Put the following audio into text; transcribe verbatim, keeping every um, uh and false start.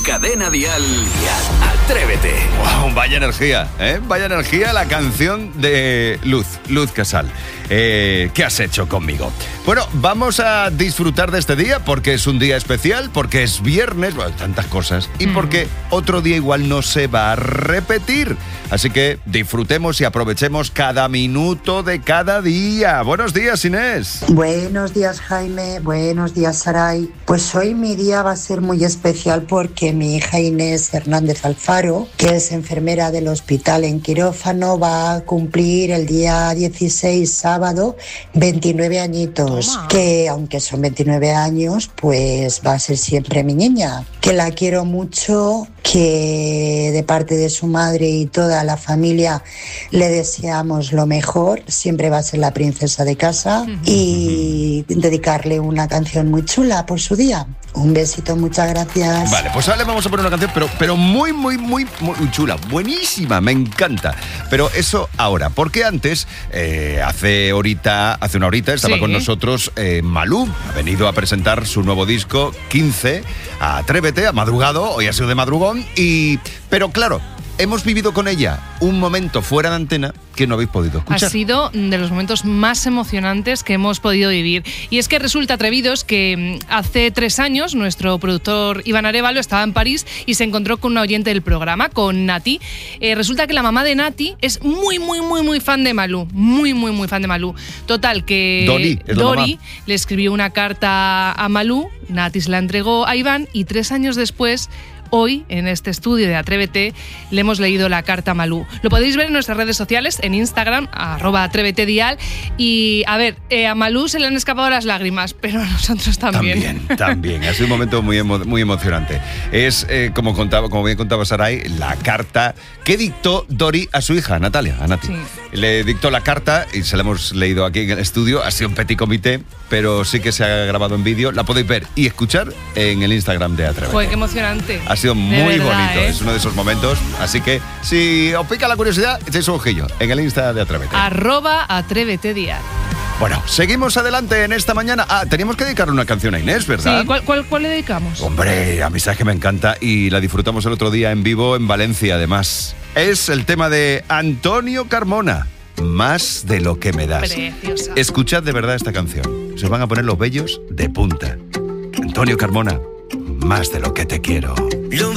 Cadena Dial, Atrévete. Wow, vaya energía, ¿eh? Vaya energía la canción de Luz, Luz Casal. Eh, ¿Qué has hecho conmigo? Bueno, vamos a disfrutar de este día porque es un día especial, porque es viernes, bueno, tantas cosas, y Mm. porque otro día igual no se va a repetir. Así que disfrutemos y aprovechemos cada minuto de cada día. Buenos días, Inés. Buenos días, Jaime. Buenos días, Saray. Pues hoy mi día va a ser muy especial porque mi hija Inés Hernández Alfaro, que es enfermera del hospital en quirófano, va a cumplir el día dieciséis, sábado, veintinueve añitos. Toma. Que aunque son veintinueve años, pues va a ser siempre mi niña. Que la quiero mucho, que de parte de su madre y toda la familia le deseamos lo mejor. Siempre va a ser la princesa de casa. Y dedicarle una canción muy chula por su día. Un besito, muchas gracias. Vale, pues ahora le vamos a poner una canción, pero, pero muy, muy, muy, muy chula, buenísima, me encanta. Pero eso ahora, porque antes, eh, hace horita, hace una horita, estaba Sí. con nosotros eh, Malú. Ha venido a presentar su nuevo disco, quince, a Atrévete, ha madrugado, hoy ha sido de madrugón, y... Pero claro, hemos vivido con ella un momento fuera de antena que no habéis podido escuchar. Ha sido de los momentos más emocionantes que hemos podido vivir. Y es que resulta, atrevidos, que mm, hace tres años nuestro productor Iván Arévalo estaba en París y se encontró con una oyente del programa, con Nati. Eh, resulta que la mamá de Nati es muy, muy, muy, muy fan de Malú. Muy, muy, muy fan de Malú. Total, que Dori, es la Dori mamá. le escribió una carta a Malú, Nati se la entregó a Iván y tres años después... Hoy, en este estudio de Atrévete, le hemos leído la carta a Malú. Lo podéis ver en nuestras redes sociales, en Instagram, arroba atrévetedial. Y, a ver, eh, a Malú se le han escapado las lágrimas, pero a nosotros también. También, también. Ha sido un momento muy, emo- muy emocionante. Es, eh, como, contaba, como bien contaba Saray, la carta que dictó Dori a su hija, Natalia, a Nati. Sí. Le dictó la carta y se la hemos leído aquí en el estudio. Ha sido un petit comité, pero sí que se ha grabado en vídeo. La podéis ver y escuchar en el Instagram de Atrévete. Joder, qué emocionante. Ha sido De muy verdad, bonito, ¿eh? es uno de esos momentos. Así que si os pica la curiosidad, echéis un ojillo en el Insta de Atrévete. Arroba atrévetedial. Bueno, seguimos adelante en esta mañana. Ah, teníamos que dedicarle una canción a Inés, ¿verdad? Sí, ¿cuál, cuál, cuál le dedicamos? Hombre, a mí sabes que me encanta y la disfrutamos el otro día en vivo en Valencia, además. Es el tema de Antonio Carmona, Más de lo que me das. Preciosa. Escuchad de verdad esta canción. Se os van a poner los vellos de punta. Antonio Carmona, Más de lo que te quiero.